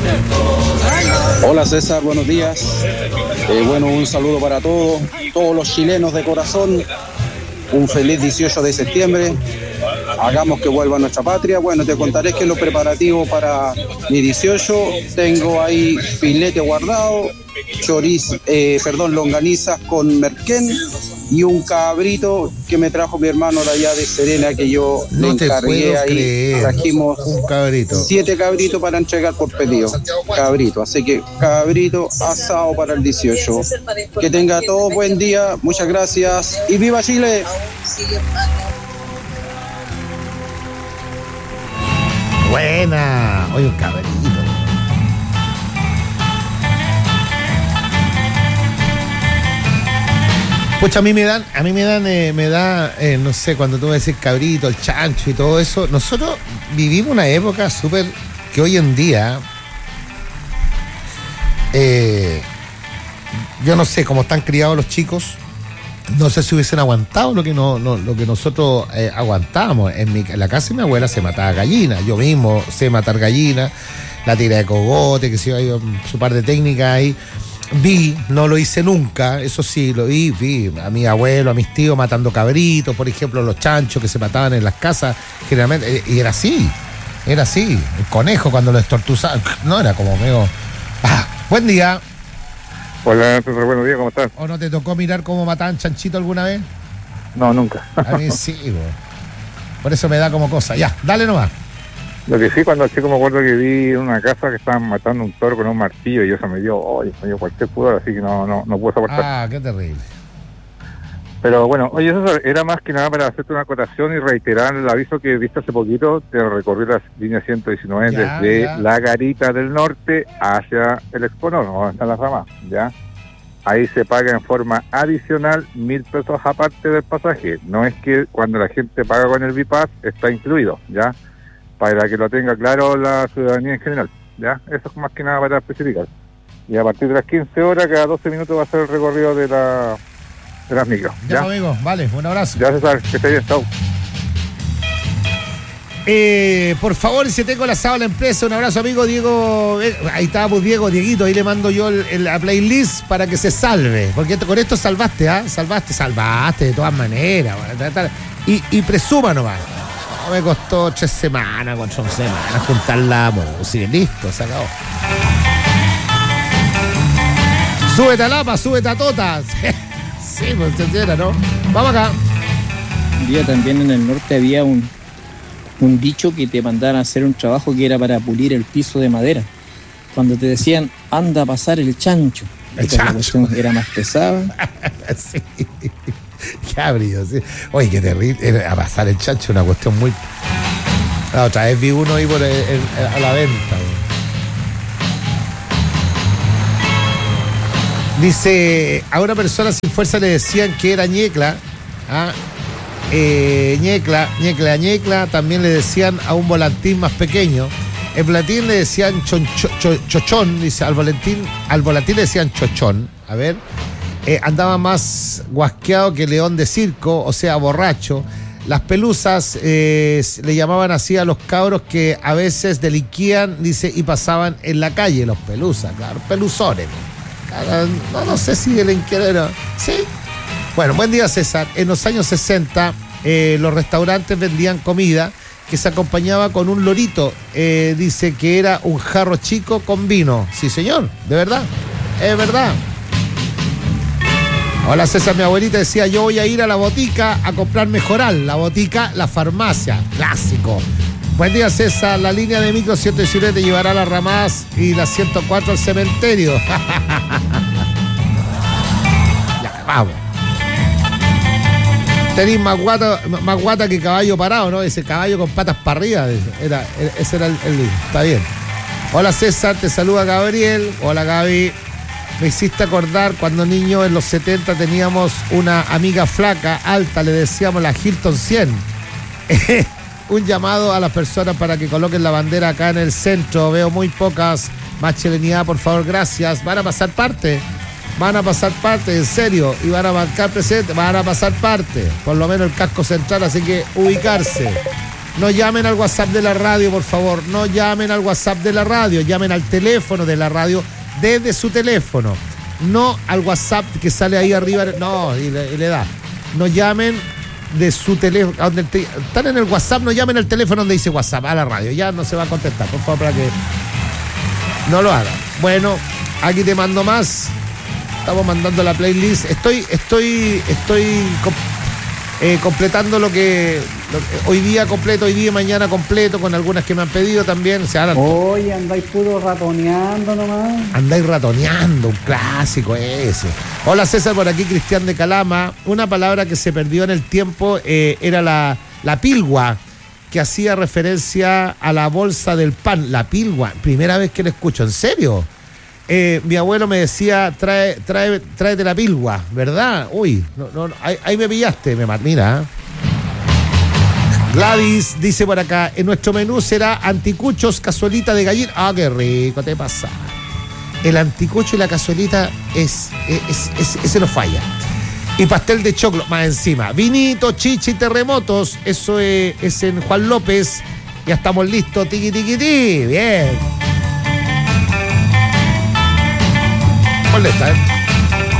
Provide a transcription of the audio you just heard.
Hola César, buenos días. Bueno, un saludo para todos los chilenos de corazón. Un feliz 18 de septiembre. Hagamos que vuelva a nuestra patria. Bueno, te contaré que los preparativos para mi 18, tengo ahí filete guardado, longanizas con merquén y un cabrito que me trajo mi hermano de allá de Serena, que yo no le encargué ahí. Creer. Trajimos un cabrito. 7 cabritos para entregar por pedido. Cabrito, así que cabrito asado para el 18. Que tenga todo buen día, muchas gracias y ¡viva Chile! Buena. Oye, un cabrito. Pucha, a mí me da, no sé, cuando tú me decís cabrito, el chancho y todo eso, nosotros vivimos una época súper, que hoy en día, yo no sé cómo están criados los chicos, no sé si hubiesen aguantado lo que nosotros aguantábamos. En la casa de mi abuela se mataba gallina, yo mismo sé matar gallina, la tira de cogote, que si hay su par de técnicas ahí. No lo hice nunca, eso sí, lo vi a mi abuelo, a mis tíos matando cabritos, por ejemplo, los chanchos que se mataban en las casas, generalmente, y era así, el conejo cuando lo estortuzaban, no era como medio... buen día. Hola, Pedro, buenos días, ¿cómo estás? ¿O no te tocó mirar cómo mataban chanchito alguna vez? No, nunca. A mí sí, por eso me da como cosa, ya, dale nomás. Lo que sí, cuando chico me acuerdo que vi en una casa que estaban matando un toro con un martillo y eso me dio cualquier pudor, así que no pude soportar. Ah, qué terrible. Pero bueno, oye, eso era más que nada para hacerte una acotación y reiterar el aviso que viste hace poquito de recorrer la línea 119 desde la Garita del Norte hacia el Exponor, donde están las ramas, ¿ya? Ahí se paga en forma adicional 1.000 pesos aparte del pasaje. No es que cuando la gente paga con el Bipass está incluido, ¿ya? Para que lo tenga claro la ciudadanía en general, ¿ya? Eso es más que nada para especificar. Y a partir de las 15 horas, cada 12 minutos va a ser el recorrido de las micros, ¿ya? Ya, amigo, vale, un abrazo. Ya, César, que esté bien, chao. Por favor, si tengo el asado a la empresa, un abrazo, amigo Diego. Ahí está, pues Dieguito, ahí le mando yo la playlist para que se salve. Porque con esto salvaste, salvaste de todas maneras. Y presuma nomás. Me costó 3 semanas, 4 semanas juntar la música. Listo, se acabó. Súbete a Lapa, súbete a Totas. Sí, pues se era, ¿no? Vamos acá. Un día también en el norte había un dicho que te mandaran a hacer un trabajo que era para pulir el piso de madera. Cuando te decían, anda a pasar el chancho. La cuestión era más pesada. Sí. Qué abrido, sí. Oye, qué terrible. A pasar el chancho, una cuestión muy... La otra vez vi uno ahí a la venta. Dice, a una persona sin fuerza le decían que era ñecla. Ñecla. También le decían a un volantín más pequeño. El volantín le decían chochón. Dice, al volantín le decían chochón. A ver. Andaba más guasqueado que león de circo, o sea, borracho. Las pelusas le llamaban así a los cabros que a veces delinquían, dice, y pasaban en la calle, los pelusas, claro, peluzones. No sé si delinquían era. ¿Sí? Bueno, buen día, César. En los años 60, los restaurantes vendían comida que se acompañaba con un lorito. Dice que era un jarro chico con vino. Sí, señor, de verdad, es verdad. Hola César, mi abuelita decía, yo voy a ir a la botica a comprar Mejoral. La botica, la farmacia, clásico. Buen día César, la línea de micro 119 te llevará a las Ramadas y la 104 al cementerio. Ya, vamos. Tenís más guata que caballo parado, ¿no? Ese caballo con patas para arriba. Ese era el está bien. Hola César, te saluda Gabriel. Hola Gaby. Me hiciste acordar cuando niño en los 70 teníamos una amiga flaca, alta, le decíamos la Hilton 100. Un llamado a las personas para que coloquen la bandera acá en el centro. Veo muy pocas. Más chilenidad, por favor, gracias. Van a pasar parte, en serio. Y van a marcar presente, van a pasar parte. Por lo menos el casco central, así que ubicarse. No llamen al WhatsApp de la radio, por favor. No llamen al WhatsApp de la radio. Llamen al teléfono de la radio desde su teléfono. No al WhatsApp que sale ahí arriba. No, y le da. No llamen de su teléfono. Están en el WhatsApp, no llamen al teléfono donde dice WhatsApp, a la radio. Ya no se va a contestar, por favor, para que no lo hagan. Bueno, aquí te mando más. Estamos mandando la playlist. Estoy completando lo que hoy día completo, hoy día y mañana completo, con algunas que me han pedido también. Oye, andáis puro ratoneando nomás. Andáis ratoneando, un clásico ese. Hola César, por aquí Cristian de Calama. Una palabra que se perdió en el tiempo era la pilgua, que hacía referencia a la bolsa del pan. La pilgua, primera vez que la escucho, ¿en serio? Mi abuelo me decía, tráete la pilgua, ¿verdad? Uy, no, ahí me pillaste, mira. Gladys dice por acá, en nuestro menú será anticuchos, cazuelita de gallina. Ah, qué rico, te pasa. El anticucho y la cazuelita ese no falla. Y pastel de choclo, más encima. Vinito, chicha y terremotos, eso es en Juan López. Ya estamos listos, tiqui, tiqui, tiqui. Bien. ¿Cuál está,